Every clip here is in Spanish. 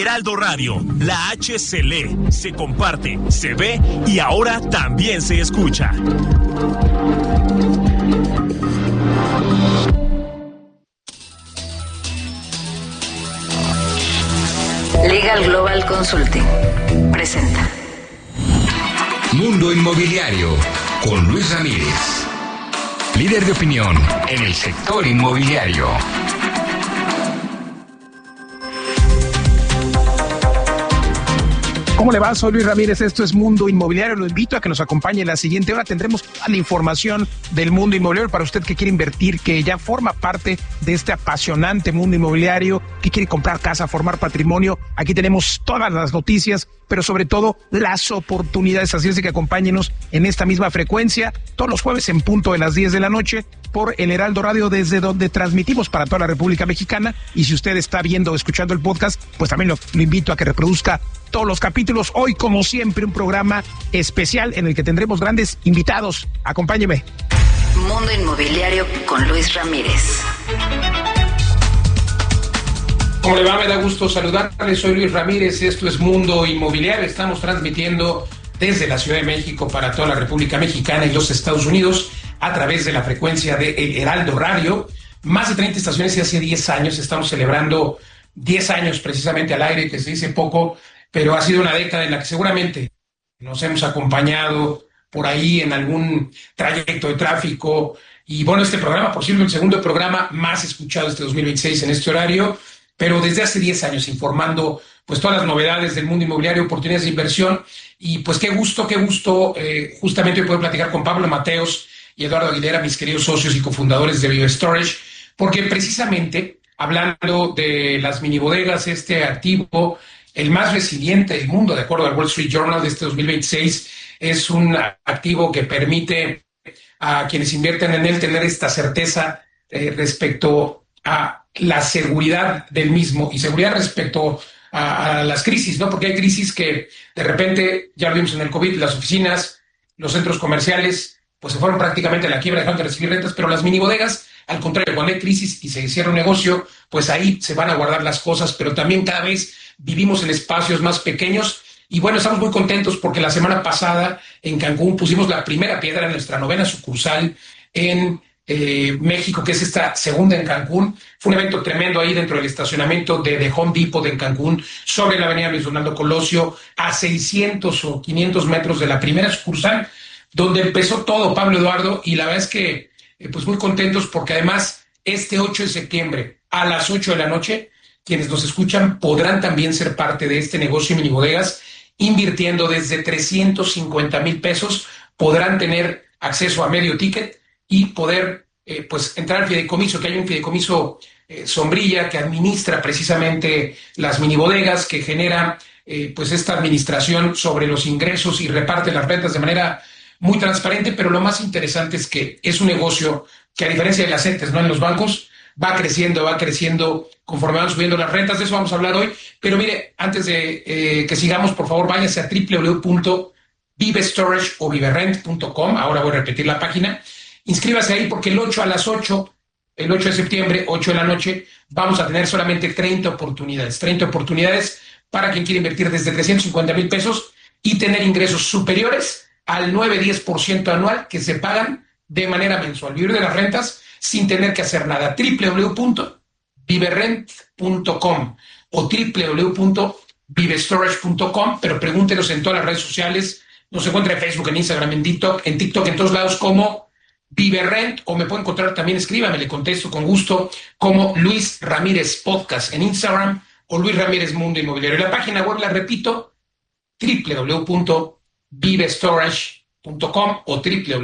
Heraldo Radio, la H se lee, se comparte, se ve y ahora también se escucha. Legal Global Consulting presenta Mundo Inmobiliario con Luis Ramírez, líder de opinión en el sector inmobiliario. ¿Cómo le va? Soy Luis Ramírez, esto es Mundo Inmobiliario. Lo invito a que nos acompañe en la siguiente hora. Tendremos toda la información del mundo inmobiliario para usted que quiere invertir, que ya forma parte de este apasionante mundo inmobiliario, que quiere comprar casa, formar patrimonio. Aquí tenemos todas las noticias, pero sobre todo las oportunidades. Así es que acompáñenos en esta misma frecuencia todos los jueves en punto de las 10 de la noche por el Heraldo Radio, desde donde transmitimos para toda la República Mexicana. Y si usted está viendo o escuchando el podcast, pues también lo invito a que reproduzca todos los capítulos. Hoy, como siempre, un programa especial en el que tendremos grandes invitados. Acompáñeme. Mundo Inmobiliario con Luis Ramírez. ¿Cómo le va? Me da gusto saludarle. Soy Luis Ramírez. Esto es Mundo Inmobiliario. Estamos transmitiendo desde la Ciudad de México para toda la República Mexicana y los Estados Unidos a través de la frecuencia de El Heraldo Radio. Más de 30 estaciones y hace 10 años. Estamos celebrando 10 años precisamente al aire, que se dice poco, pero ha sido una década en la que seguramente nos hemos acompañado por ahí en algún trayecto de tráfico. Y bueno, este programa, por cierto, el segundo programa más escuchado este 2026 en este horario, pero desde hace 10 años informando pues todas las novedades del mundo inmobiliario, oportunidades de inversión. Y pues qué gusto justamente hoy poder platicar con Pablo Mateos y Eduardo Aguilera, mis queridos socios y cofundadores de Vive Storage, porque precisamente hablando de las mini bodegas, este activo, el más resiliente del mundo, de acuerdo al Wall Street Journal de este 2026, es un activo que permite a quienes invierten en él tener esta certeza respecto a la seguridad del mismo y seguridad respecto a las crisis, ¿no? Porque hay crisis que de repente, ya lo vimos en el COVID, las oficinas, los centros comerciales, pues se fueron prácticamente a la quiebra, dejando de recibir rentas, pero las mini bodegas, al contrario, cuando hay crisis y se cierra un negocio, pues ahí se van a guardar las cosas, pero también cada vez vivimos en espacios más pequeños. Y bueno, estamos muy contentos porque la semana pasada en Cancún pusimos la primera piedra en nuestra 9ª sucursal en México, que es esta segunda en Cancún. Fue un evento tremendo ahí dentro del estacionamiento de The Home Depot en Cancún, sobre la avenida Luis Donaldo Colosio, a 600 o 500 metros de la primera sucursal, donde empezó todo, Pablo, Eduardo, y la verdad es que pues muy contentos porque además este 8 de septiembre a las 8 de la noche, quienes nos escuchan podrán también ser parte de este negocio de mini bodegas, invirtiendo desde 350,000 pesos, podrán tener acceso a medio ticket y poder pues entrar al fideicomiso, que hay un fideicomiso sombrilla que administra precisamente las mini bodegas, que genera pues esta administración sobre los ingresos y reparte las rentas de manera muy transparente. Pero lo más interesante es que es un negocio que, a diferencia de las entes, ¿no?, en los bancos, va creciendo conforme van subiendo las rentas. De eso vamos a hablar hoy. Pero mire, antes de que sigamos, por favor, váyase a www.vivestorage o viverrent.com. Ahora voy a repetir la página. Inscríbase ahí porque el 8 a las 8, el 8 de septiembre, 8 de la noche, vamos a tener solamente 30 oportunidades. 30 oportunidades para quien quiere invertir desde 350,000 pesos y tener ingresos superiores al 9-10% anual que se pagan de manera mensual. Vivir de las rentas sin tener que hacer nada. www.viverrent.com o www.vivestorage.com, pero pregúntenos en todas las redes sociales. Nos encuentra en Facebook, en Instagram, en TikTok, en todos lados como Viverrent, o me puede encontrar también, escríbame, le contesto con gusto, como Luis Ramírez Podcast en Instagram o Luis Ramírez Mundo Inmobiliario. La página web, la repito, www.vivestorage.com o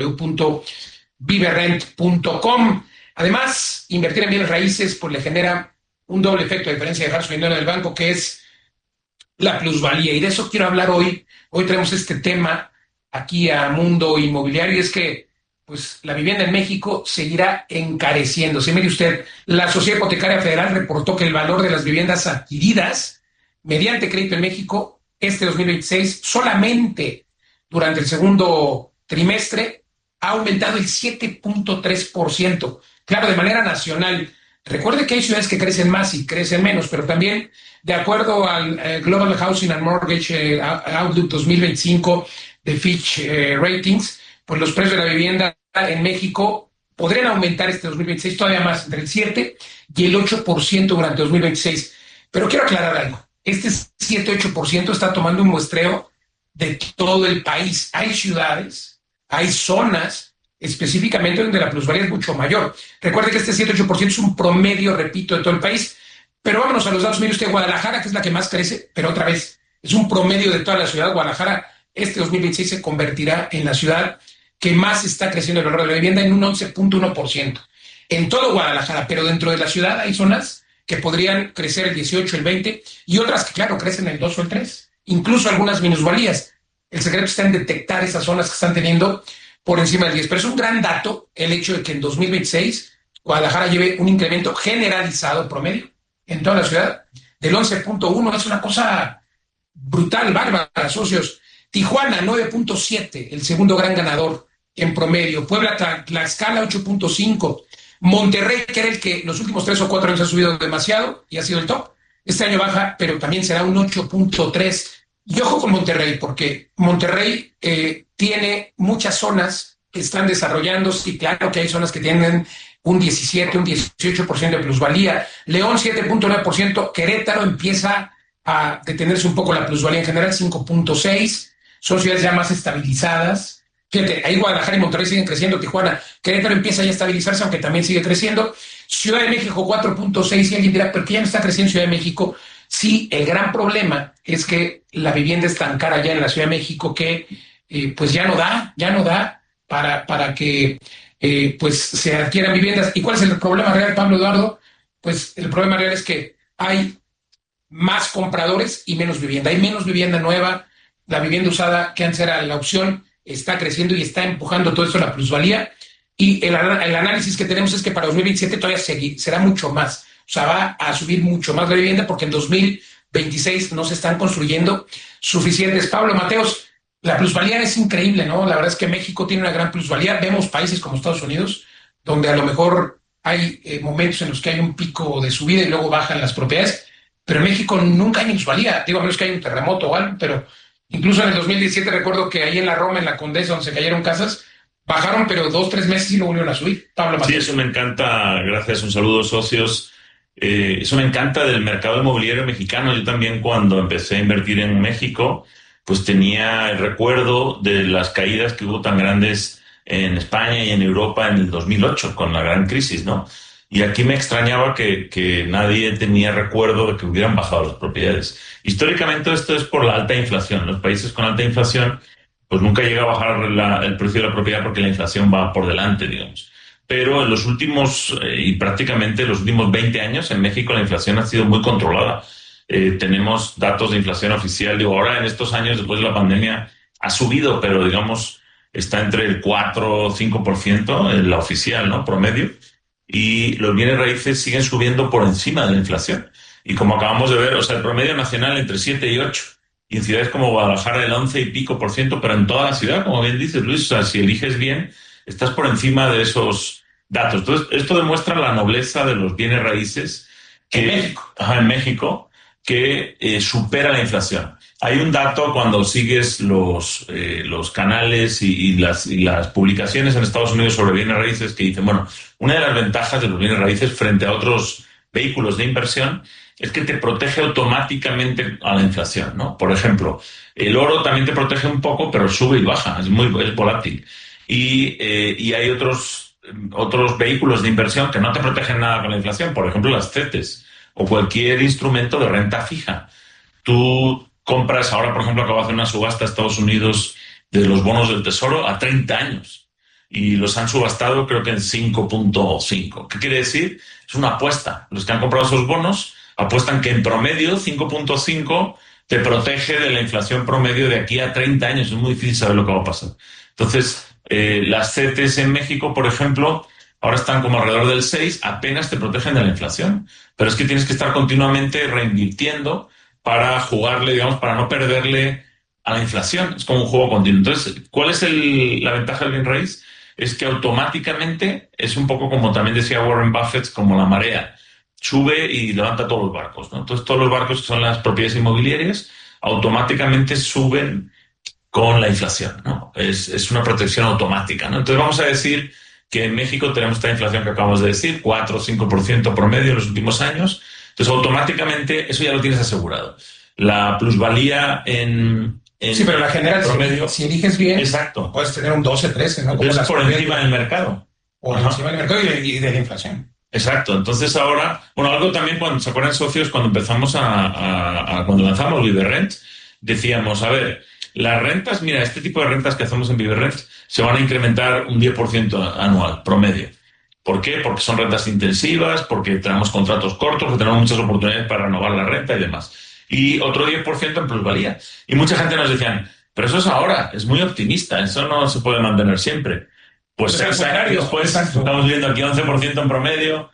www.viverrent.com. Además, invertir en bienes raíces pues le genera un doble efecto a diferencia de dejar su dinero en el banco, que es la plusvalía. Y de eso quiero hablar hoy. Hoy traemos este tema aquí a Mundo Inmobiliario, y es que pues la vivienda en México seguirá encareciéndose. Mire usted, la Sociedad Hipotecaria Federal reportó que el valor de las viviendas adquiridas mediante crédito en México este 2026, solamente durante el segundo trimestre, ha aumentado el 7.3%. Claro, de manera nacional, Recuerde que hay ciudades que crecen más y crecen menos, pero también, de acuerdo al Global Housing and Mortgage Outlook 2025 de Fitch Ratings, pues los precios de la vivienda en México podrían aumentar este 2026 todavía más, entre el 7 y el 8% durante 2026. Pero quiero aclarar algo. Este 7-8% está tomando un muestreo de todo el país. Hay ciudades, hay zonas específicamente donde la plusvalía es mucho mayor. Recuerde que este 7-8% es un promedio, repito, de todo el país. Pero vámonos a los datos. Mire usted, Guadalajara, que es la que más crece, pero otra vez, es un promedio de toda la ciudad. Guadalajara, este 2026 se convertirá en la ciudad que más está creciendo el valor de la vivienda en un 11.1%. En todo Guadalajara, pero dentro de la ciudad hay zonas que podrían crecer el 18, el 20, y otras que, claro, crecen el 2 o el 3, incluso algunas minusvalías. El secreto está en detectar esas zonas que están teniendo por encima del 10. Pero es un gran dato el hecho de que en 2026 Guadalajara lleve un incremento generalizado promedio en toda la ciudad del 11.1. Es una cosa brutal, bárbara, socios. Tijuana, 9.7, el segundo gran ganador en promedio. Puebla, Tlaxcala, 8.5. Monterrey, que era el que los últimos 3 o 4 años ha subido demasiado y ha sido el top, este año baja, pero también será un 8.3. Y ojo con Monterrey, porque Monterrey tiene muchas zonas que están desarrollándose, y claro que hay zonas que tienen un 17, un 18% de plusvalía. León, 7.9%. Querétaro empieza a detenerse un poco la plusvalía en general, 5.6%. Son ciudades ya más estabilizadas. Fíjate, ahí Guadalajara y Monterrey siguen creciendo. Tijuana, Querétaro empieza ya a estabilizarse, aunque también sigue creciendo. Ciudad de México, 4.6%. Y alguien dirá, ¿pero qué ya no está creciendo Ciudad de México? Sí, el gran problema es que la vivienda es tan cara ya en la Ciudad de México que pues ya no da para que pues se adquieran viviendas. ¿Y cuál es el problema real, Pablo Eduardo? Pues el problema real es que hay más compradores y menos vivienda. Hay menos vivienda nueva. La vivienda usada, que antes era la opción, está creciendo y está empujando todo esto a la plusvalía. Y el análisis que tenemos es que para 2027 todavía será mucho más. O sea, va a subir mucho más la vivienda porque en 2026 no se están construyendo suficientes. Pablo Mateos, la plusvalía es increíble, ¿no? La verdad es que México tiene una gran plusvalía. Vemos países como Estados Unidos, donde a lo mejor hay momentos en los que hay un pico de subida y luego bajan las propiedades, pero en México nunca hay plusvalía. Digo, a menos que hay un terremoto o algo, pero incluso en el 2017 recuerdo que ahí en la Roma, en la Condesa, donde se cayeron casas, bajaron, pero 2-3 meses y no volvieron a subir. Pablo Mateos. Sí, eso me encanta. Gracias, un saludo, socios. Eso me encanta del mercado inmobiliario mexicano. Yo también, cuando empecé a invertir en México, pues tenía el recuerdo de las caídas que hubo tan grandes en España y en Europa en el 2008, con la gran crisis, ¿no? Y aquí me extrañaba que nadie tenía recuerdo de que hubieran bajado las propiedades. Históricamente esto es por la alta inflación. Los países con alta inflación pues nunca llega a bajar el precio de la propiedad porque la inflación va por delante, digamos. Pero en los últimos, y prácticamente los últimos 20 años, en México la inflación ha sido muy controlada. Tenemos datos de inflación oficial. Digo, ahora en estos años, después de la pandemia, ha subido, pero digamos, está entre el 4 o 5%, la oficial, ¿no? Promedio. Y los bienes raíces siguen subiendo por encima de la inflación. Y como acabamos de ver, o sea, el promedio nacional entre 7 y 8. Y en ciudades como Guadalajara el 11 y pico %, pero en toda la ciudad, como bien dices, Luis, o sea, si eliges bien, estás por encima de esos datos. Entonces, esto demuestra la nobleza de los bienes raíces en México, que supera la inflación. Hay un dato cuando sigues los canales y las publicaciones en Estados Unidos sobre bienes raíces que dicen, bueno, una de las ventajas de los bienes raíces frente a otros vehículos de inversión es que te protege automáticamente a la inflación, ¿no? Por ejemplo, el oro también te protege un poco, pero sube y baja, es volátil. Y hay otros vehículos de inversión que no te protegen nada con la inflación, por ejemplo, las CETES o cualquier instrumento de renta fija. Tú compras, ahora por ejemplo acabo de hacer una subasta a Estados Unidos de los bonos del Tesoro a 30 años y los han subastado creo que en 5.5. ¿Qué quiere decir? Es una apuesta. Los que han comprado esos bonos apuestan que en promedio 5.5 te protege de la inflación promedio de aquí a 30 años. Es muy difícil saber lo que va a pasar. Entonces, las CETES en México, por ejemplo, ahora están como alrededor del 6, apenas te protegen de la inflación. Pero es que tienes que estar continuamente reinvirtiendo para jugarle, digamos, para no perderle a la inflación. Es como un juego continuo. Entonces, ¿cuál es la ventaja del bien raíz? es que automáticamente es un poco como también decía Warren Buffett, como la marea. Sube y levanta todos los barcos, ¿no? Entonces todos los barcos que son las propiedades inmobiliarias automáticamente suben con la inflación, ¿no? Es una protección automática, ¿no? Entonces vamos a decir que en México tenemos esta inflación que acabamos de decir, 4 o 5% promedio en los últimos años. Entonces automáticamente eso ya lo tienes asegurado. La plusvalía en sí, pero la general, promedio, si eliges bien, exacto, puedes tener un 12, 13, ¿no? Es por encima del mercado. Por encima del mercado y de la inflación. Exacto. Entonces ahora, bueno, algo también cuando se acuerdan socios, cuando empezamos cuando lanzamos Viverrent, decíamos, a ver, las rentas, mira, este tipo de rentas que hacemos en Viverrent se van a incrementar un 10% anual, promedio. ¿Por qué? Porque son rentas intensivas, porque tenemos contratos cortos, que tenemos muchas oportunidades para renovar la renta y demás. Y otro 10% en plusvalía. Y mucha gente nos decían, pero eso es ahora, es muy optimista, eso no se puede mantener siempre. Pues después estamos viendo aquí 11% en promedio,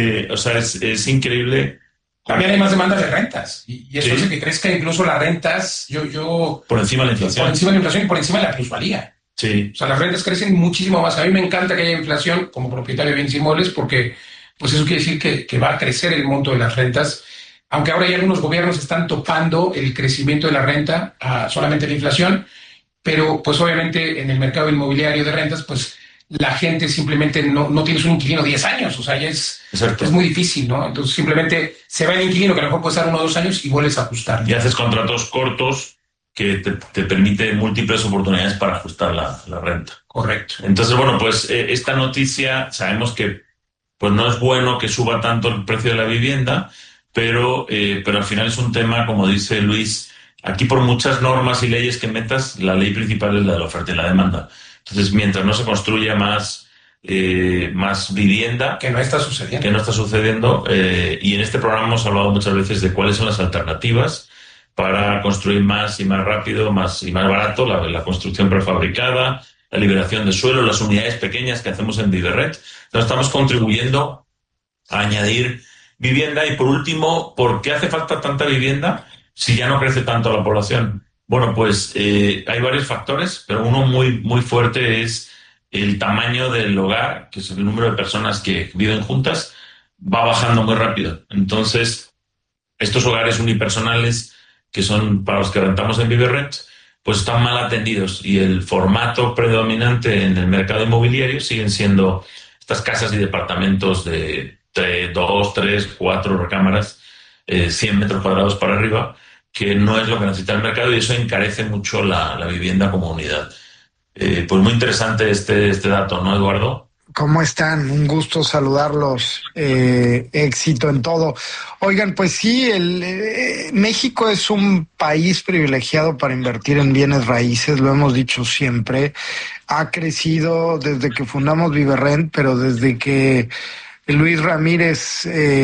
o sea, es increíble. También hay más demandas de rentas y eso hace que crezca incluso las rentas, por encima de la inflación. Por encima de la inflación y por encima de la plusvalía. Sí. O sea, las rentas crecen muchísimo más. A mí me encanta que haya inflación como propietario de bienes inmuebles porque pues eso quiere decir que va a crecer el monto de las rentas, aunque ahora ya algunos gobiernos están topando el crecimiento de la renta a solamente la inflación, pero pues obviamente en el mercado inmobiliario de rentas pues la gente simplemente no tienes un inquilino 10 años, o sea, ya es muy difícil, ¿no? Entonces simplemente se va el inquilino que a lo mejor puede estar 1 o 2 años y vuelves a ajustar. Y haces contratos cortos que te permite múltiples oportunidades para ajustar la renta. Correcto. Entonces, bueno, pues esta noticia sabemos que pues no es bueno que suba tanto el precio de la vivienda, pero al final es un tema, como dice Luis, aquí por muchas normas y leyes que metas, la ley principal es la de la oferta y la demanda. Entonces, mientras no se construya más vivienda... Que no está sucediendo. Y en este programa hemos hablado muchas veces de cuáles son las alternativas para construir más y más rápido, más y más barato, la construcción prefabricada, la liberación de suelo, las unidades pequeñas que hacemos en Viverrent. Entonces, estamos contribuyendo a añadir vivienda. Y por último, ¿por qué hace falta tanta vivienda si ya no crece tanto la población? Bueno, pues hay varios factores, pero uno muy, muy fuerte es el tamaño del hogar, que es el número de personas que viven juntas, va bajando muy rápido. Entonces, estos hogares unipersonales, que son para los que rentamos en Viverrent, pues están mal atendidos y el formato predominante en el mercado inmobiliario siguen siendo estas casas y departamentos de 2, 3, 4 recámaras, 100 metros cuadrados para arriba, que no es lo que necesita el mercado y eso encarece mucho la vivienda como unidad. Pues muy interesante este dato, ¿no, Eduardo? ¿Cómo están? Un gusto saludarlos. Éxito en todo. Oigan, pues sí, México es un país privilegiado para invertir en bienes raíces, lo hemos dicho siempre. Ha crecido desde que fundamos Viverrent, pero desde que Luis Ramírez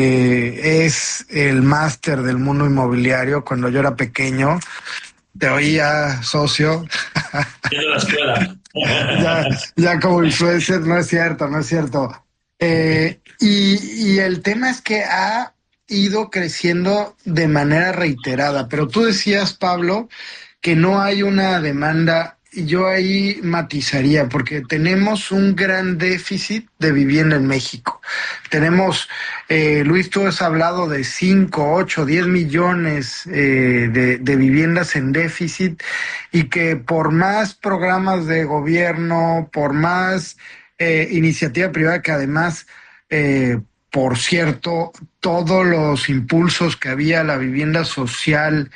es el máster del mundo inmobiliario. Cuando yo era pequeño, te oía, socio. En la escuela. ya como influencer, no es cierto. Y el tema es que ha ido creciendo de manera reiterada. Pero tú decías, Pablo, que no hay una demanda. Y yo ahí matizaría, porque tenemos un gran déficit de vivienda en México. Tenemos, Luis, tú has hablado de 5, 8, 10 millones de viviendas en déficit y que por más programas de gobierno, por más iniciativa privada, que además, por cierto, todos los impulsos que había a la vivienda social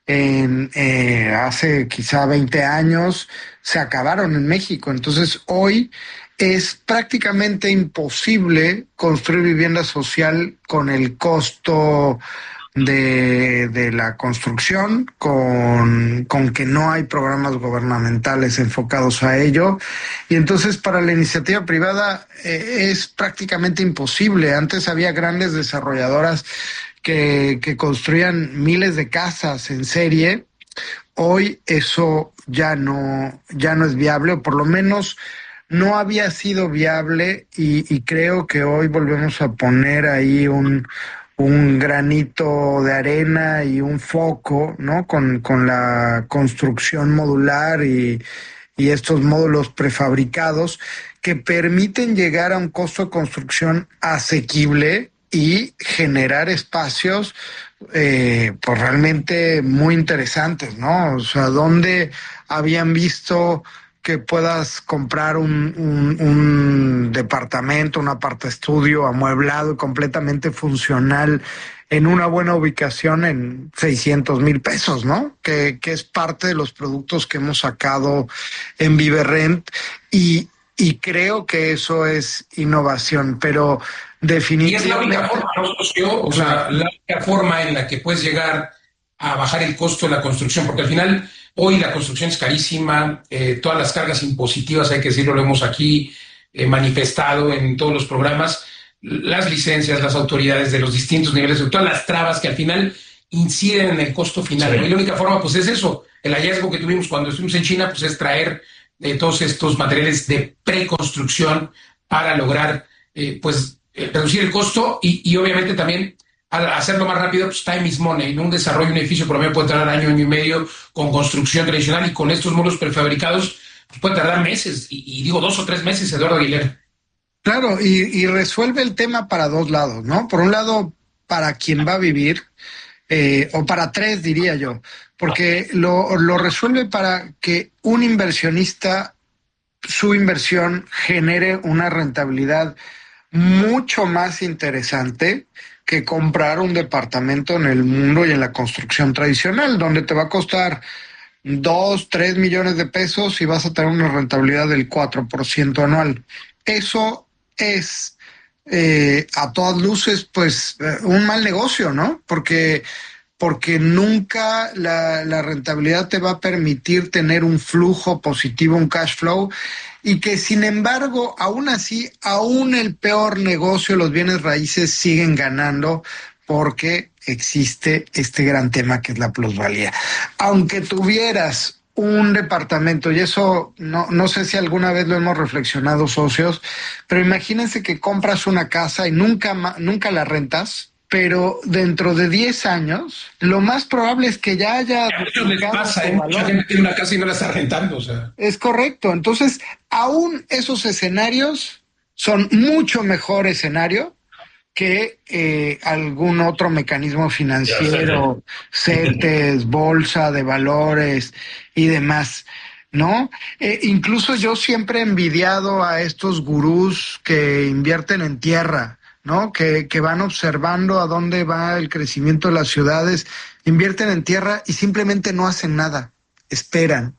hace quizá 20 años se acabaron en México. Entonces hoy es prácticamente imposible construir vivienda social con el costo de la construcción, con que no hay programas gubernamentales enfocados a ello. Y entonces para la iniciativa privada es prácticamente imposible. Antes había grandes desarrolladoras que construían miles de casas en serie. Hoy eso ya no es viable, o por lo menos no había sido viable, y creo que hoy volvemos a poner ahí un granito de arena y un foco, ¿no? Con la construcción modular y y estos módulos prefabricados que permiten llegar a un costo de construcción asequible y generar espacios pues realmente muy interesantes, ¿no? O sea, ¿dónde habían visto que puedas comprar un departamento, un apartaestudio amueblado y completamente funcional en una buena ubicación en 600,000 pesos, ¿no? Que es parte de los productos que hemos sacado en Viverrent y creo que eso es innovación, pero definitivamente... Y es la única forma, ¿no, socio? O sea, la única forma en la que puedes llegar a bajar el costo de la construcción, porque al final hoy la construcción es carísima, todas las cargas impositivas, hay que decirlo, lo hemos aquí manifestado en todos los programas, las licencias, las autoridades de los distintos niveles, todas las trabas que al final inciden en el costo final. Sí. Y la única forma, pues, es eso. El hallazgo que tuvimos cuando estuvimos en China, pues, es traer todos estos materiales de preconstrucción para lograr, reducir el costo y obviamente también al hacerlo más rápido, pues time is money. En un desarrollo, un edificio por lo menos puede tardar año y medio con construcción tradicional y con estos módulos prefabricados pues puede tardar meses, y digo 2 o 3 meses, Eduardo Aguilera. Claro, y resuelve el tema para dos lados, ¿no? Por un lado, para quien va a vivir, o para tres, diría yo, porque lo resuelve para que un inversionista, su inversión genere una rentabilidad mucho más interesante que comprar un departamento en el mundo y en la construcción tradicional, donde te va a costar 2, 3 millones de pesos y vas a tener una rentabilidad del 4% anual. Eso es, a todas luces, pues, un mal negocio, ¿no? Porque nunca la rentabilidad te va a permitir tener un flujo positivo, un cash flow, y que sin embargo, aún así, aún el peor negocio, los bienes raíces siguen ganando porque existe este gran tema que es la plusvalía. Aunque tuvieras un departamento, y eso no sé si alguna vez lo hemos reflexionado, socios, pero imagínense que compras una casa y nunca la rentas, pero dentro de 10 años, lo más probable es que ya haya... A muchos les pasa, mucha gente tiene una casa y no la está rentando, o sea. Es correcto. Entonces, aún esos escenarios son mucho mejor escenario que algún otro mecanismo financiero, CETES, bolsa de valores y demás, ¿no? Incluso yo siempre he envidiado a estos gurús que invierten en tierra, ¿no? Que van observando a dónde va el crecimiento de las ciudades, invierten en tierra y simplemente no hacen nada, esperan.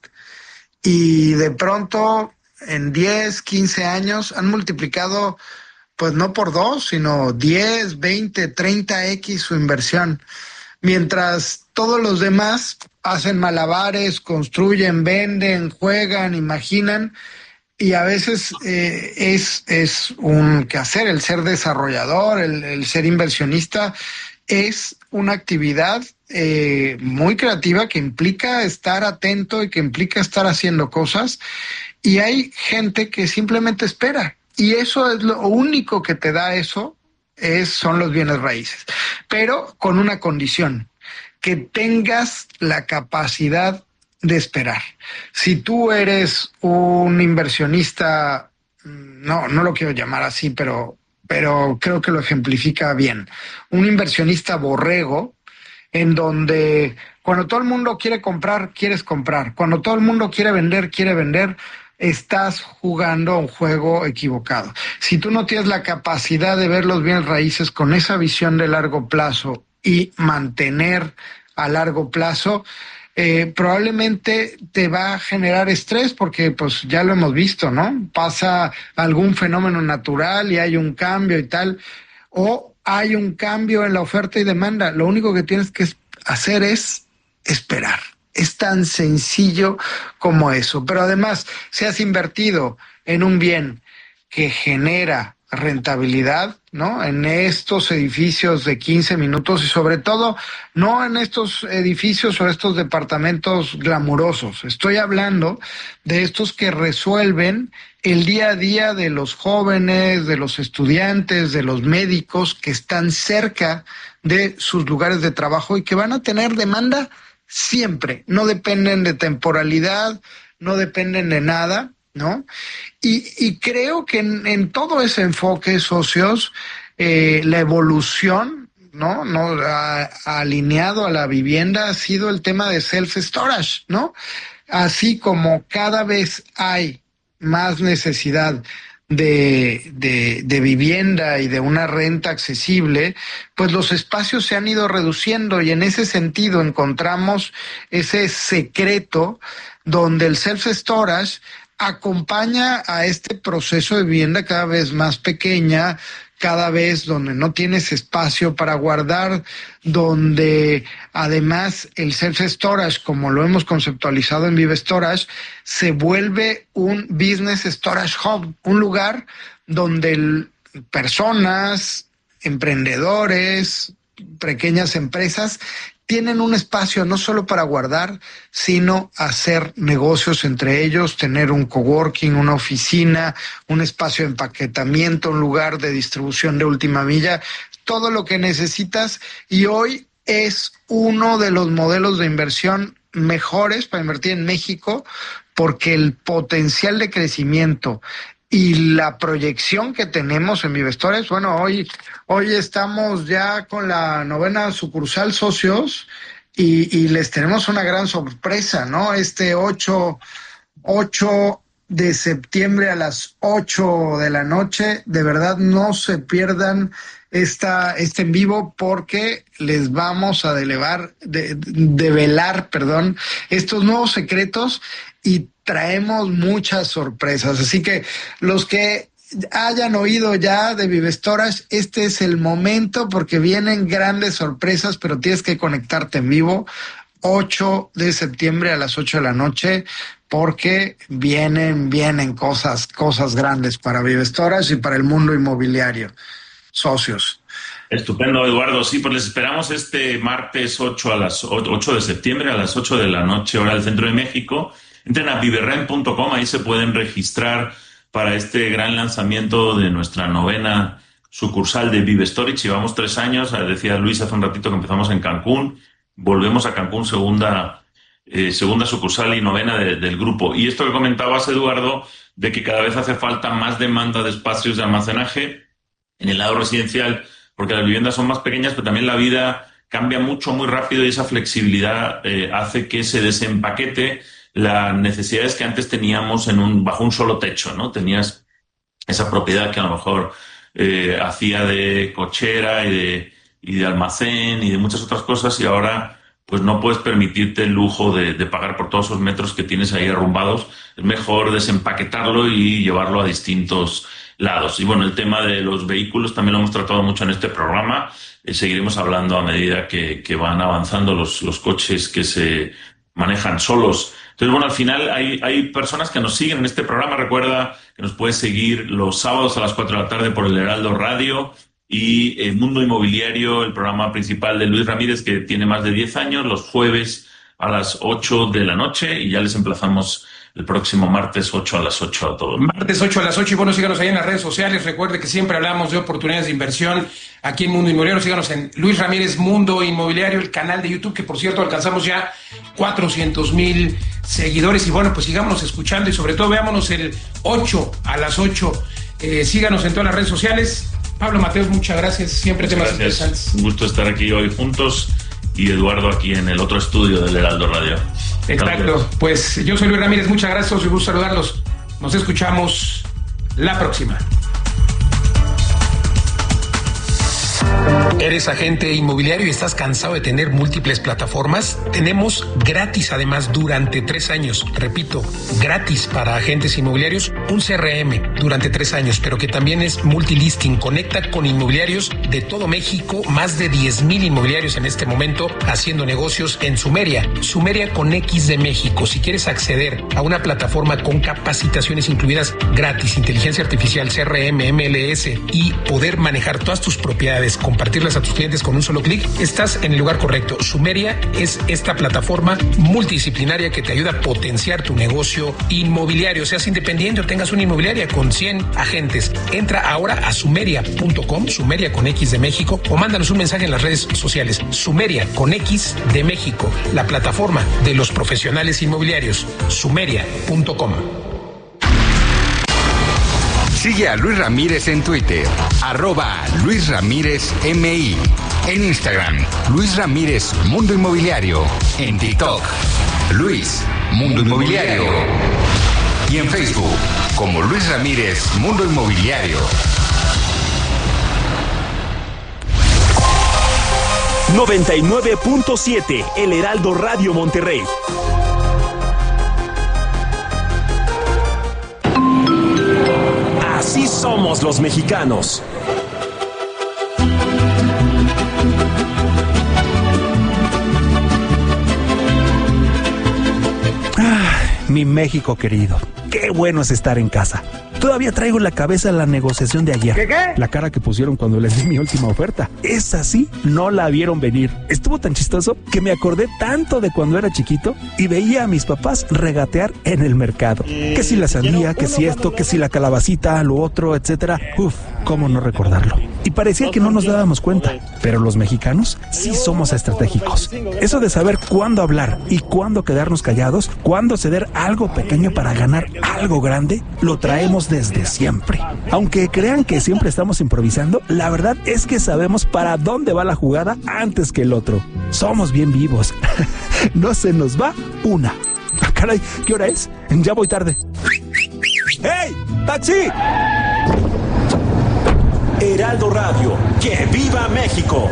Y de pronto, en 10, 15 años, han multiplicado, pues no por 2, sino 10, 20, 30x su inversión. Mientras todos los demás hacen malabares, construyen, venden, juegan, imaginan, y a veces es un quehacer, el ser desarrollador, el ser inversionista, es una actividad muy creativa que implica estar atento y que implica estar haciendo cosas, y hay gente que simplemente espera, y eso es lo único que te da eso, son los bienes raíces, pero con una condición, que tengas la capacidad de esperar. Si tú eres un inversionista, no lo quiero llamar así, pero creo que lo ejemplifica bien, un inversionista borrego, en donde cuando todo el mundo quiere comprar, quieres comprar, cuando todo el mundo quiere vender, estás jugando a un juego equivocado. Si tú no tienes la capacidad de ver los bienes raíces con esa visión de largo plazo y mantener a largo plazo, probablemente te va a generar estrés porque pues ya lo hemos visto, ¿no? Pasa algún fenómeno natural y hay un cambio y tal, o hay un cambio en la oferta y demanda. Lo único que tienes que hacer es esperar. Es tan sencillo como eso. Pero además, si has invertido en un bien que genera rentabilidad, ¿no? En estos edificios de 15 minutos y sobre todo no en estos edificios o estos departamentos glamurosos. Estoy hablando de estos que resuelven el día a día de los jóvenes, de los estudiantes, de los médicos que están cerca de sus lugares de trabajo y que van a tener demanda siempre. No dependen de temporalidad, no dependen de nada, ¿no? Y creo que en todo ese enfoque, socios, la evolución, ¿no? Alineado a la vivienda ha sido el tema de self-storage, ¿no? Así como cada vez hay más necesidad de vivienda y de una renta accesible, pues los espacios se han ido reduciendo y en ese sentido encontramos ese secreto donde el self-storage acompaña a este proceso de vivienda cada vez más pequeña, cada vez donde no tienes espacio para guardar, donde además el self-storage, como lo hemos conceptualizado en Vive Storage, se vuelve un business storage hub, un lugar donde personas, emprendedores, pequeñas empresas tienen un espacio no solo para guardar, sino hacer negocios entre ellos, tener un coworking, una oficina, un espacio de empaquetamiento, un lugar de distribución de última milla, todo lo que necesitas. Y hoy es uno de los modelos de inversión mejores para invertir en México, porque el potencial de crecimiento y la proyección que tenemos en Vive Storage, bueno, hoy estamos ya con la 9ª sucursal, socios, y les tenemos una gran sorpresa, ¿no? Este 8 de septiembre a las 8 de la noche, de verdad no se pierdan este en vivo, porque les vamos a develar estos nuevos secretos y traemos muchas sorpresas. Así que los que hayan oído ya de Vive Storage, este es el momento, porque vienen grandes sorpresas, pero tienes que conectarte en vivo 8 de septiembre a las 8 de la noche, porque vienen cosas grandes para Vive Storage y para el mundo inmobiliario. Socios. Estupendo, Eduardo. Sí, pues les esperamos este martes 8 de septiembre a las 8 de la noche, hora del Centro de México. Entren a viverem.com, ahí se pueden registrar para este gran lanzamiento de nuestra 9ª sucursal de Vive Storage. Llevamos 3 años, decía Luis hace un ratito que empezamos en Cancún, volvemos a Cancún, segunda sucursal y 9ª del grupo. Y esto que comentabas, Eduardo, de que cada vez hace falta más demanda de espacios de almacenaje en el lado residencial, porque las viviendas son más pequeñas, pero también la vida cambia mucho, muy rápido, y esa flexibilidad hace que se desempaquete las necesidades que antes teníamos bajo un solo techo, ¿no? Tenías esa propiedad que a lo mejor hacía de cochera y de almacén y de muchas otras cosas, y ahora pues no puedes permitirte el lujo de pagar por todos esos metros que tienes ahí arrumbados. Es mejor desempaquetarlo y llevarlo a distintos lados. Y bueno, el tema de los vehículos también lo hemos tratado mucho en este programa. Seguiremos hablando a medida que van avanzando los coches que se manejan solos. Entonces, bueno, al final hay personas que nos siguen en este programa. Recuerda que nos puedes seguir los sábados a las 4 de la tarde por el Heraldo Radio, y el Mundo Inmobiliario, el programa principal de Luis Ramírez, que tiene más de 10 años, los jueves a las 8 de la noche, y ya les emplazamos el próximo martes 8 a las 8 a todos. Martes 8 a las 8, y bueno, síganos ahí en las redes sociales. Recuerde que siempre hablamos de oportunidades de inversión aquí en Mundo Inmobiliario. Síganos en Luis Ramírez Mundo Inmobiliario, el canal de YouTube, que por cierto alcanzamos ya 400,000 seguidores. Y bueno, pues sigámonos escuchando, y sobre todo veámonos el 8 a las 8. Síganos en todas las redes sociales. Pablo Mateos, muchas gracias. Siempre temas interesantes. Un gusto estar aquí hoy juntos, y Eduardo aquí en el otro estudio del Heraldo Radio. Exacto. Gracias. Pues yo soy Luis Ramírez, muchas gracias, un gusto saludarlos. Nos escuchamos la próxima. ¿Eres agente inmobiliario y estás cansado de tener múltiples plataformas? Tenemos gratis, además, durante 3 años, repito, gratis para agentes inmobiliarios, un CRM durante 3 años, pero que también es multilisting. Conecta con inmobiliarios de todo México, más de 10,000 inmobiliarios en este momento haciendo negocios en Sumeria. Sumeria con X de México. Si quieres acceder a una plataforma con capacitaciones incluidas gratis, inteligencia artificial, CRM, MLS, y poder manejar todas tus propiedades con compartirlas a tus clientes con un solo clic, estás en el lugar correcto. Sumeria es esta plataforma multidisciplinaria que te ayuda a potenciar tu negocio inmobiliario, seas independiente o tengas una inmobiliaria con 100 agentes. Entra ahora a sumeria.com, Sumeria con X de México, o mándanos un mensaje en las redes sociales. Sumeria con X de México, la plataforma de los profesionales inmobiliarios. Sumeria.com. Sigue a Luis Ramírez en Twitter, @LuisRamírezMI. En Instagram, Luis Ramírez Mundo Inmobiliario. En TikTok, Luis Mundo Inmobiliario. Y en Facebook, como Luis Ramírez Mundo Inmobiliario. 99.7 El Heraldo Radio Monterrey. Así somos los mexicanos. Mi México querido, qué bueno es estar en casa. Todavía traigo en la cabeza la negociación de ayer. ¿Qué? La cara que pusieron cuando les di mi última oferta. Esa sí, no la vieron venir. Estuvo tan chistoso que me acordé tanto de cuando era chiquito y veía a mis papás regatear en el mercado. Que si la sandía, que si esto, que si la calabacita, lo otro, etcétera. Uf, cómo no recordarlo. Y parecía que no nos dábamos cuenta. Pero los mexicanos sí somos estratégicos. Eso de saber cuándo hablar y cuándo quedarnos callados, cuándo ceder algo pequeño para ganar algo grande, lo traemos desde siempre. Aunque crean que siempre estamos improvisando, la verdad es que sabemos para dónde va la jugada antes que el otro. Somos bien vivos. No se nos va una. Caray, ¿qué hora es? Ya voy tarde. ¡Hey! ¡Taxi! Heraldo Radio, ¡que viva México!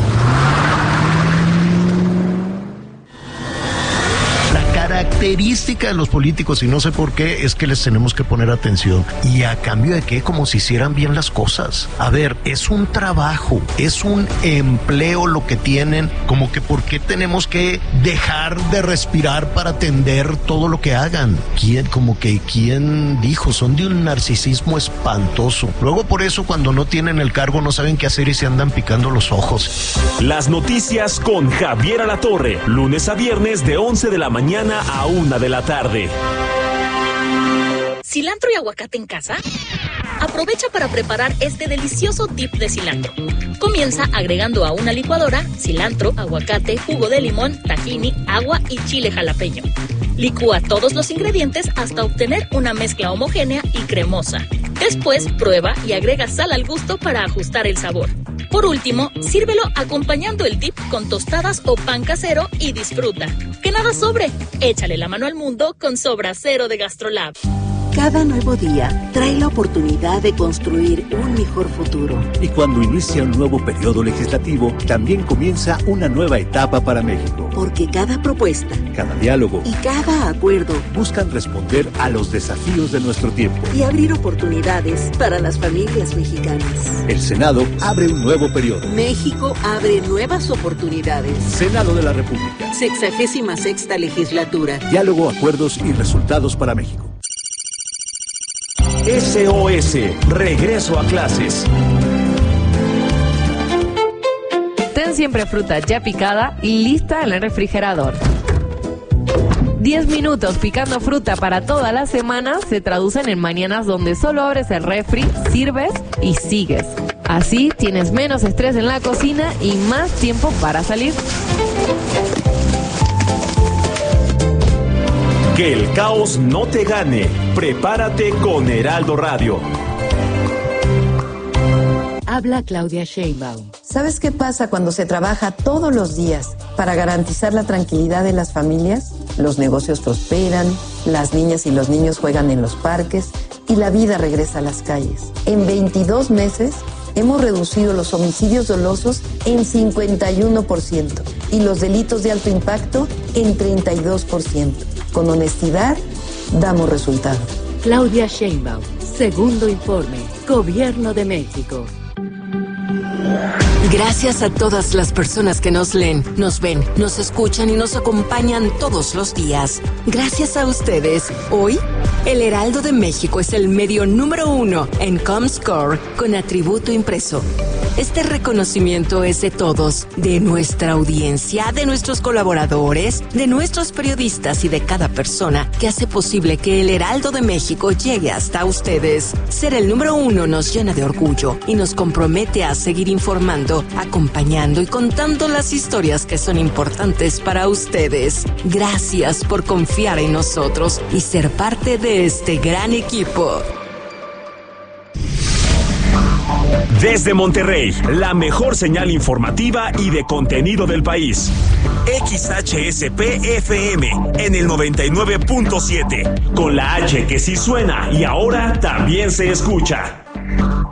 Característica de los políticos, y no sé por qué, es que les tenemos que poner atención. ¿Y a cambio de qué? Como si hicieran bien las cosas. A ver, es un trabajo, es un empleo lo que tienen, como que ¿por qué tenemos que dejar de respirar para atender todo lo que hagan? ¿Quién dijo? Son de un narcisismo espantoso. Luego por eso cuando no tienen el cargo no saben qué hacer y se andan picando los ojos. Las noticias con Javier Alatorre, lunes a viernes de 11 de la mañana a 1 de la tarde. ¿Cilantro y aguacate en casa? Aprovecha para preparar este delicioso dip de cilantro. Comienza agregando a una licuadora cilantro, aguacate, jugo de limón, tahini, agua y chile jalapeño. Licúa todos los ingredientes hasta obtener una mezcla homogénea y cremosa. Después prueba y agrega sal al gusto para ajustar el sabor. Por último, sírvelo acompañando el dip con tostadas o pan casero y disfruta. ¡Que nada sobre! Échale la mano al mundo con Sobra Cero de GastroLab. Cada nuevo día trae la oportunidad de construir un mejor futuro. Y cuando inicia un nuevo periodo legislativo, también comienza una nueva etapa para México. Porque cada propuesta, cada diálogo y cada acuerdo buscan responder a los desafíos de nuestro tiempo y abrir oportunidades para las familias mexicanas. El Senado abre un nuevo periodo. México abre nuevas oportunidades. Senado de la República. 66ª legislatura. Diálogo, acuerdos y resultados para México. SOS, regreso a clases. Ten siempre fruta ya picada y lista en el refrigerador. 10 minutos picando fruta para toda la semana se traducen en mañanas donde solo abres el refri, sirves y sigues. Así tienes menos estrés en la cocina y más tiempo para salir. Que el caos no te gane. Prepárate con Heraldo Radio. Habla Claudia Sheinbaum. ¿Sabes qué pasa cuando se trabaja todos los días para garantizar la tranquilidad de las familias? Los negocios prosperan, las niñas y los niños juegan en los parques y la vida regresa a las calles. En 22 meses hemos reducido los homicidios dolosos en 51% y los delitos de alto impacto en 32%. Con honestidad, damos resultados. Claudia Sheinbaum, segundo informe, Gobierno de México. Gracias a todas las personas que nos leen, nos ven, nos escuchan y nos acompañan todos los días. Gracias a ustedes, hoy, el Heraldo de México es el medio número 1 en Comscore con atributo impreso. Este reconocimiento es de todos, de nuestra audiencia, de nuestros colaboradores, de nuestros periodistas y de cada persona que hace posible que el Heraldo de México llegue hasta ustedes. Ser el número 1 nos llena de orgullo y nos compromete a seguir informando, acompañando y contando las historias que son importantes para ustedes. Gracias por confiar en nosotros y ser parte de este gran equipo. Desde Monterrey, la mejor señal informativa y de contenido del país. XHSP-FM en el 99.7, con la H que sí suena y ahora también se escucha.